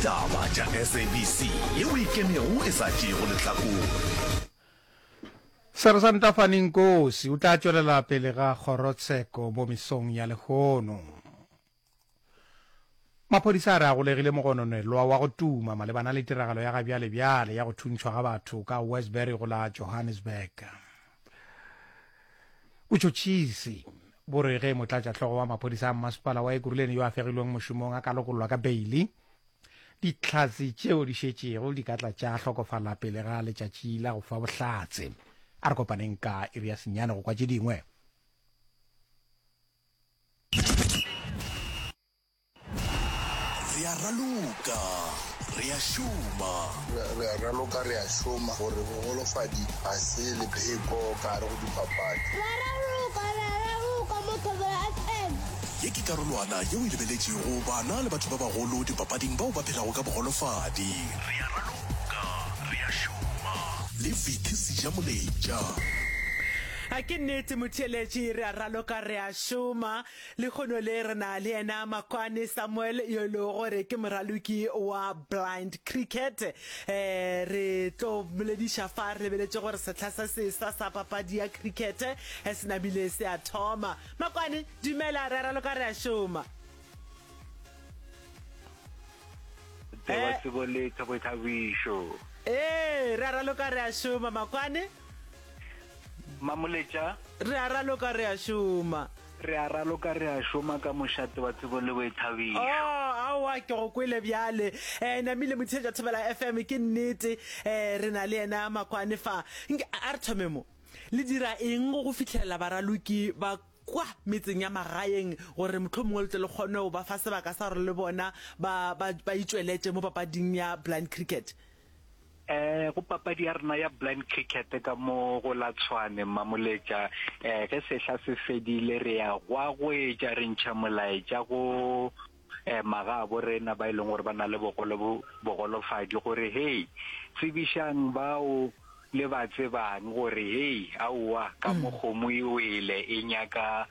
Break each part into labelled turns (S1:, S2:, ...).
S1: ditaba tša SABC yeo ikenego e sa tšego lehlakong.
S2: Sersanta Faninkosi o tla tšwelela pele ga kgorotsheko mo mesong ya lehono. Maphodisa a re a golegile mogononelwa wa go tuma malebana le tiragalo ya gabjale ya go thuntšhwa ga batho ka Westbury go la Johannesburg. Botšhotšhisi bo re ge motlatšatlhogo wa maphodisa a mmasepala wa Ekurhuleni yo a fegilweng mošomong a ka lokololwa ka beili, ditlhatsi tšeo di šetšego di ka tla tša hlokofala pele ga letšatši la go fa bohlatse. A re kopaneng ka iri ya senyane go kwa tše dingwe.
S1: Re a raloka, re a šoma.
S3: Re a raloka, re a šoma gore bogolofadi a se le pheko ka gare go dipapadi.
S4: Re raloka mo Thobela FM.
S1: Ye ke karolwana yeo e lebeletšego bana le batho ba bagolo dipapading bao ba phelago ka bogolofadi. Re a raloka, re a šoma le Vicky Sejamoletša.
S5: A ke nnete motheletši re a raloka re a šoma le kgono le re na le ena Makwane Samuel yo le gore ke moraloki wa blind cricket. Re tlo molediša fa re lebeletše gore setlha sa seswa sa papadi ya cricket se namile se a thoma. Makwane dumela re a raloka re a šoma.
S6: Teba se boletša boithabišo.
S5: Re a raloka re a šoma Makwane.
S6: Mamoletša
S5: re a raloka re a šoma.
S6: Re a raloka re a šoma ka mošate wa tsebo le boithabišo.
S5: Aowa ke go kwele bjale namile motheletša Thobela FM ke nnete re na le ena Makwane fa a re thome mo le dira eng go fitlhelela baraloki ba kwa metseng ya magaeng gore mohlomongwe le tle le kgone go ba fa sebaka sa gore le bona ba itšweletše mo papading ya blind cricket.
S6: Go papadi ya rena ya blind cricket ka mo go la Tshwane Mamoletša ge sehla se fedile re ya gwa gwetša re ntšha molaetša go magabo rena ba e leng gore ba na le bogolofadi gore hei tsebišang bao le ba tsebang gore hei aowa ka mokgomo e wele e nyaka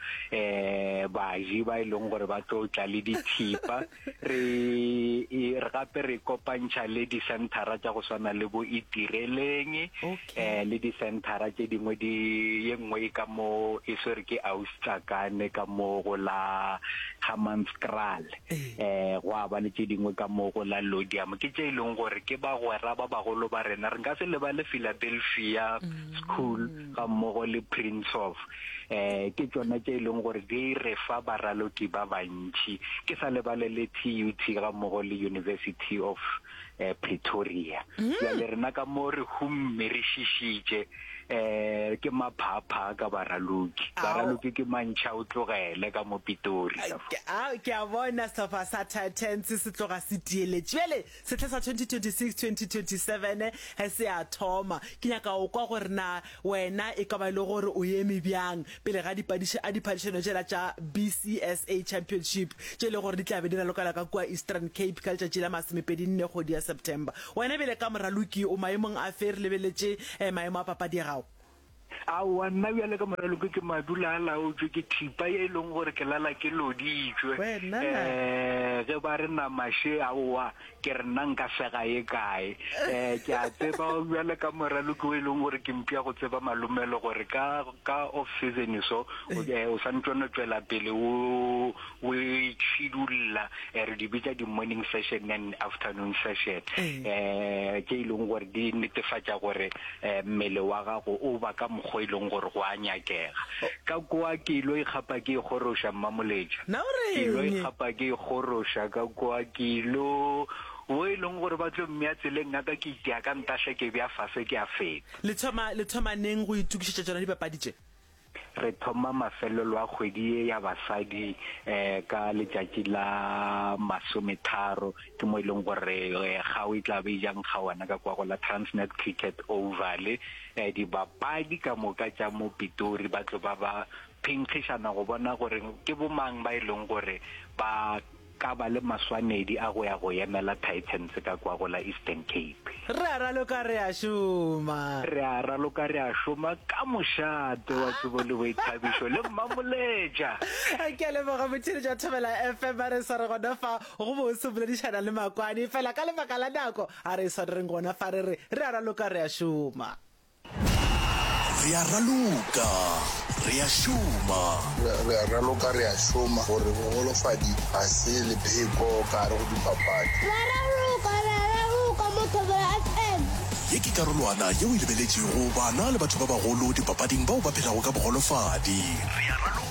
S6: baji ba e leng gore ba tlo tla le dithipa re gape re kopantšha le disentara tša go swana le bo itireleng le disentara tše dingwe ye nngwe ka mo e swere ke Austlakane ka mo go la Hammanskraal go a ba le tše dingwe ka mo go la Lodium ke tše e leng gore ke bagwera ba bagolo ba rena re nka se lebale Philadelphia School ga mmogo le Prince of ke tsona tše e leng gore di re fa baraloki ba bantši ke sa lebale le TUT ga mmogo le University of Pretoria ya le rena ka mo re humme re šišitše ke maphapha ka baraloki ke mantšha o tlogele ka mo Pitori
S5: ke a bona sehlopha sa Titans se tloga se tieletše bjale setlha sa 2026-2027 se a thoma ke nyaka o kwa gore na wena e ka ba le gore o eme bjang pele ga diphadišano tšela tša BCSA Championship tše le gore di tla be di ralokela ka kua Eastern Cape ka letšatši la 24 kgwedi ya September. Wena bele ka moraloki o maemong a fe re lebeletše maemo a papadi ya gago?
S6: Aowa nna bjale ka moraloki ke madula a laotswe ke thipa ye e leng gore ke lala ke loditšwe ge ba re namaše aowa ke re nna nka fega ye kae ke a tseba bjale ka moraloki o e leng gore ke mpia go tseba malomelo gore ka off season so o santsone tswela pele o itšhidulla re di bitša di-morning session and afternoon session ke e leng gore di netefatša gore mmele wa gago o ba ka mokgwa e leng gore go a nyakega ka kwa ke ilo ikgapa ke ikgoroša Mamoletša ke ilo ikgapa ke ikgoroša ka kwa ke ilo o e leng gore ba tlo mmea tseleng ngaka ke itea ka ntaša ke bja fase ke a feta
S5: le thoma neng go itukišetša tsona dipapadi tše?
S6: re thoma mafelelo a kgwedi ya basadi ka letšatši la 30 ke mo e leng gore ga o e tla be jang kgawana ka kwa go la Transnet Cricket Oval dibapadi ka moka tša mo Pitori ba tlo ba phenkgišana go bona gore ke bomang ba e leng gore ba ka ba le maswanedi a go ya go emela Titans ka kwa go la Eastern Cape.
S5: Re a raloka re a šoma
S6: ka mošate wa tsebo le boithabišo le Mamoleja.
S5: ke a leboga motšhedi tša Thobela FM a re sa re gona fa go bose boledišana le Makwani fela ka lebaka la nako a re sa reng gona fa re a raloka re a šoma.
S1: Re a raloka re a šoma
S3: gore bogolofadi a se le pheko ka re go dipapadi.
S4: Re raloka mo Thobela FM.
S1: ye ke karolwana yeo e lebeletšego bana le batho ba bagolo dipapading bao ba phelago ka bogolofadi. Re a raloka.